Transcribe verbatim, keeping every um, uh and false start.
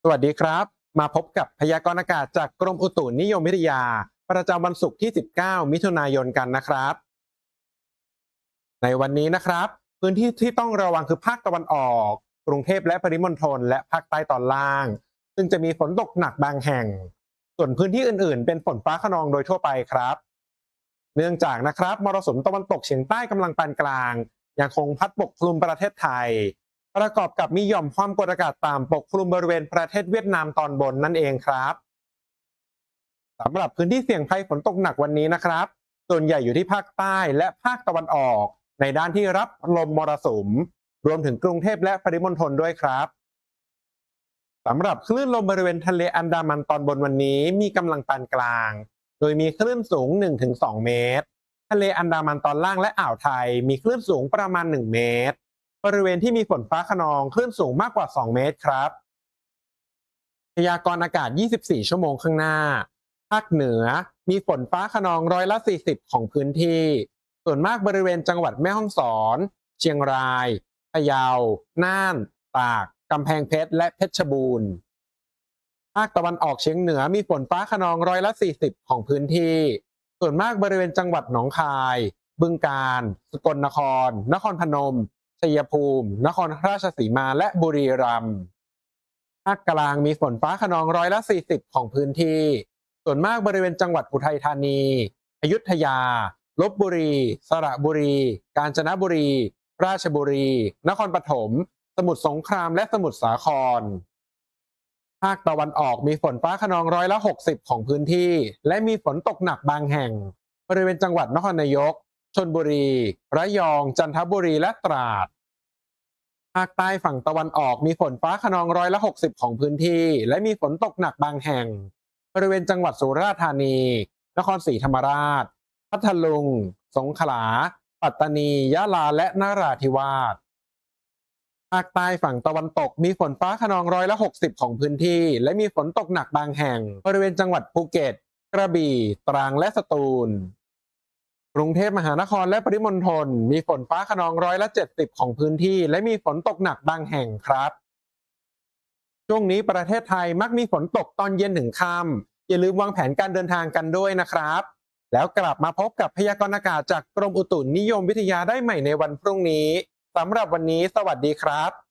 สวัสดีครับมาพบกับพยากรณ์อากาศจากกรมอุตุนิยมวิทยาประจำวันศุกร์ที่สิบเก้ามิถุนายนกันนะครับในวันนี้นะครับพื้นที่ที่ต้องระวังคือภาคตะวันออกกรุงเทพและปริมณฑลและภาคใต้ตอนล่างซึ่งจะมีฝนตกหนักบางแห่งส่วนพื้นที่อื่นๆเป็นฝนฟ้าคะนองโดยทั่วไปครับเนื่องจากนะครับมรสุมตะวันตกเฉียงใต้กำลังปานกลางยังคงพัดปกคลุมประเทศไทยประกอบกับมีหย่อมความกดอากาศต่ำปกคลุมบริเวณประเทศเวียดนามตอนบนนั่นเองครับสำหรับพื้นที่เสี่ยงภัยฝนตกหนักวันนี้นะครับส่วนใหญ่อยู่ที่ภาคใต้และภาคตะวันออกในด้านที่รับลมมรสุมรวมถึงกรุงเทพและปริมณฑลด้วยครับสำหรับคลื่นลมบริเวณทะเลอันดามันตอนบนวันนี้มีกำลังปานกลางโดยมีคลื่นสูง หนึ่งถึงสอง เมตรทะเลอันดามันตอนล่างและอ่าวไทยมีคลื่นสูงประมาณหนึ่งเมตรบริเวณที่มีฝนฟ้าคะนองคลื่นสูงมากกว่าสองเมตรครับพยากรณ์อากาศยี่สิบสี่ชั่วโมงข้างหน้าภาคเหนือมีฝนฟ้าคะนองร้อยละสี่สิบของพื้นที่ส่วนมากบริเวณจังหวัดแม่ฮ่องสอนเชียงรายพะเยาน่านตากกำแพงเพชรและเพชรบูรณ์ภาคตะวันออกเฉียงเหนือมีฝนฟ้าคะนองร้อยละสี่สิบของพื้นที่ส่วนมากบริเวณจังหวัดหนองคายบึงกาฬสกลนครนครพนมชัยภูมินครราชสีมาและบุรีรัมย์ภาคกลางมีฝนฟ้าคะนองร้อยละสี่สิบของพื้นที่ส่วนมากบริเวณจังหวัดอุทัยธานีอยุธยาลพบุรีสระบุรีกาญจนบุรีราชบุรีนครปฐมสมุทรสงครามและสมุทรสาครภาคตะวันออกมีฝนฟ้าคะนองร้อยละหกสิบของพื้นที่และมีฝนตกหนักบางแห่งบริเวณจังหวัดนครนายกชลบุรีระยองจันทบุรีและตราดภาคใต้ฝั่งตะวันออกมีฝนฟ้าคะนองร้อยละหกสิบของพื้นที่และมีฝนตกหนักบางแห่งบริเวณจังหวัดสุราษฎร์ธานีนครศรีธรรมราชพัทลุงสงขลาปัตตานียะลาและนราธิวาสภาคใต้ฝั่งตะวันตกมีฝนฟ้าคะนองร้อยละหกสิบของพื้นที่และมีฝนตกหนักบางแห่งบริเวณจังหวัดภูเก็ตกระบี่ตรังและสตูลกรุงเทพมหานครและปริมณฑลมีฝนฟ้าคะนองร้อยละเจ็ดสิบของพื้นที่และมีฝนตกหนักบางแห่งครับช่วงนี้ประเทศไทยมักมีฝนตกตอนเย็นถึงค่ำอย่าลืมวางแผนการเดินทางกันด้วยนะครับแล้วกลับมาพบกับพยากรณ์อากาศจากกรมอุตุนิยมวิทยาได้ใหม่ในวันพรุ่งนี้สำหรับวันนี้สวัสดีครับ